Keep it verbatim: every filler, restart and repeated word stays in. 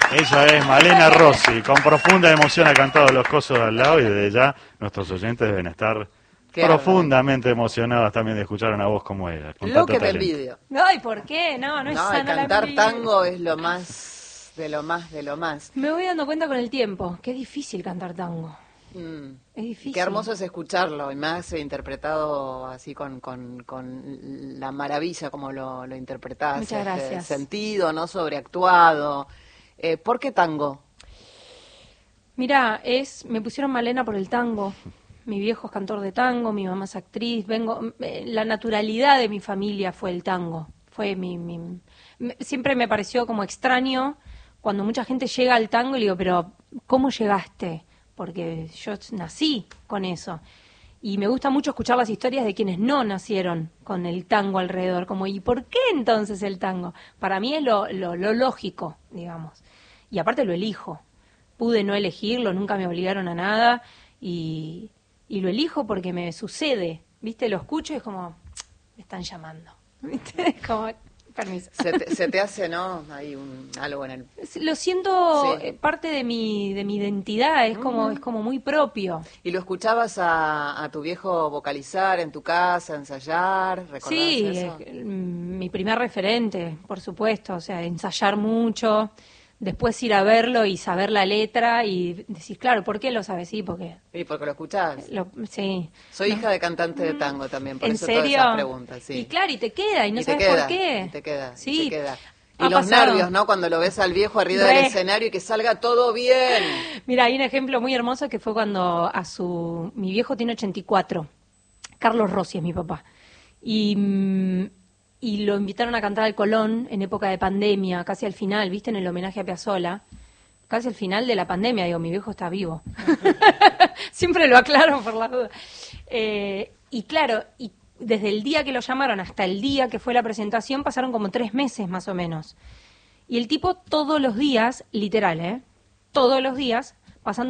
Ella es Malena Rossi, con profunda emoción ha cantado Los cosos de al lado y desde ya nuestros oyentes deben estar Qué profundamente bárbaro. Emocionados también de escuchar una voz como ella. Con Lo que talento. me envidio. Ay, ¿por qué? No, no es No, el sana la cantar envidia. tango es lo más, de lo más, de lo más. Me voy dando cuenta con el tiempo que es difícil cantar tango. Mm. Es difícil. Qué hermoso es escucharlo, y más interpretado así con, con, con la maravilla como lo, lo interpretás. Muchas este, gracias. Sentido, no sobreactuado. Eh, ¿Por qué tango? Mirá, es, me pusieron Malena por el tango. Mi viejo es cantor de tango, mi mamá es actriz. Vengo, eh, la naturalidad de mi familia fue el tango. Fue mi, mi, me, siempre me pareció como extraño cuando mucha gente llega al tango y le digo, pero ¿cómo llegaste? Porque yo nací con eso. Y me gusta mucho escuchar las historias de quienes no nacieron con el tango alrededor. Como, ¿y por qué entonces el tango? Para mí es lo, lo, lo lógico, digamos. Y aparte lo elijo. Pude no elegirlo, nunca me obligaron a nada. Y, y lo elijo porque me sucede. ¿Viste? Lo escucho y es como, me están llamando. ¿Viste? Como, permiso. Se te, se te hace, ¿no? Hay un, algo en el... Lo siento Sí. eh, parte de mi de mi identidad, es como Mm. es como muy propio. ¿Y lo escuchabas a, a tu viejo vocalizar en tu casa, ensayar? ¿Recordás Sí, eso? eh, mi primer referente, por supuesto, o sea, ensayar mucho, después ir a verlo y saber la letra y decir, claro, ¿por qué lo sabes? Sí, porque Sí, porque lo escuchás. lo, sí. Soy No. hija de cantante de tango también, por ¿En eso serio? todas esas preguntas. Sí. Y claro, y te queda, y no Y te sabes queda, por qué. y te queda, Sí, y te queda. Y ha los pasado. nervios, ¿no? Cuando lo ves al viejo arriba Re. del escenario y que salga todo bien. Mira, hay un ejemplo muy hermoso que fue cuando a su... Mi viejo tiene ochenta y cuatro. Carlos Rossi es mi papá. Y, mm, y lo invitaron a cantar al Colón en época de pandemia, casi al final, ¿viste? En el homenaje a Piazzolla. Casi al final de la pandemia, digo, mi viejo está vivo. Siempre lo aclaro por la duda. Eh, y claro, y desde el día que lo llamaron hasta el día que fue la presentación pasaron como tres meses más o menos. Y el tipo todos los días, literal, ¿eh? Todos los días